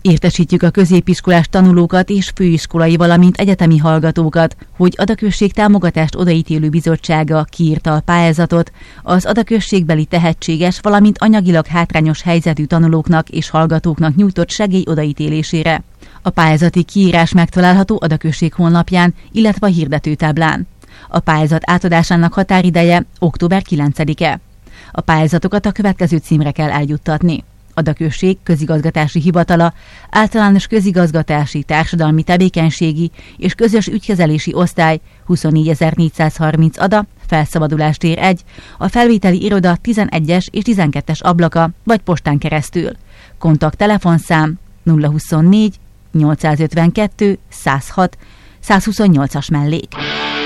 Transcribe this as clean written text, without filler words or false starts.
Értesítjük a középiskolás tanulókat és főiskolai, valamint egyetemi hallgatókat, hogy Adakösség támogatást odaítélő bizottsága kiírta a pályázatot az Adakösségbeli tehetséges, valamint anyagilag hátrányos helyzetű tanulóknak és hallgatóknak nyújtott segély odaítélésére. A pályázati kiírás megtalálható Adakösség honlapján, illetve a hirdetőtáblán. A pályázat átadásának határideje október 9-e. A pályázatokat a következő címre kell eljuttatni: Adakösség Közigazgatási Hivatala, Általános Közigazgatási, Társadalmi Tevékenységi és Közös Ügykezelési Osztály, 24430 Ada, Felszabadulás tér 1, a felvételi iroda 11-es és 12-es ablaka, vagy postán keresztül. Kontaktelefonszám 024 852 106 128-as mellék.